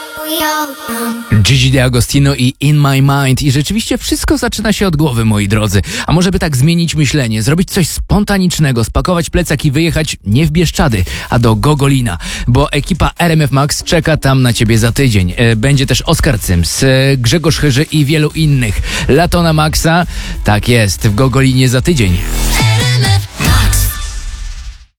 Gigi D'Agostino i In My Mind. I rzeczywiście wszystko zaczyna się od głowy, moi drodzy. A może by tak zmienić myślenie, zrobić coś spontanicznego, spakować plecak i wyjechać nie w Bieszczady, a do Gogolina. Bo ekipa RMF Max czeka tam na ciebie za tydzień. Będzie też Oskar Cyms, Grzegorz Chyży i wielu innych. Lato na Maxa, tak jest, w Gogolinie za tydzień.